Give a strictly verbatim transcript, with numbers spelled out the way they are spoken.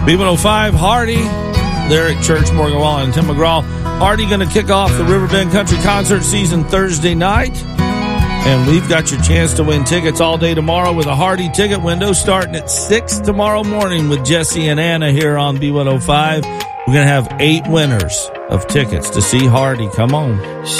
B one oh five, Hardy. They're at Church, Morgan Wallen, and Tim McGraw. Hardy going to kick off the Riverbend Country Concert season Thursday night. And we've got your chance to win tickets all day tomorrow with a Hardy ticket window starting at six tomorrow morning with Jesse and Anna here on B one oh five. We're going to have eight winners of tickets to see Hardy. Come on.